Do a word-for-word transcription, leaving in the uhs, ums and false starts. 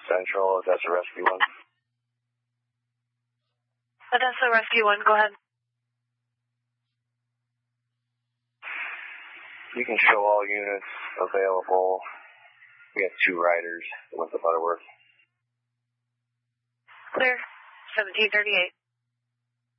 Central, Odessa Rescue one. Odessa Rescue one, go ahead. You can show all units available. We have two riders that went to Butterworth. Clear, seventeen thirty-eight.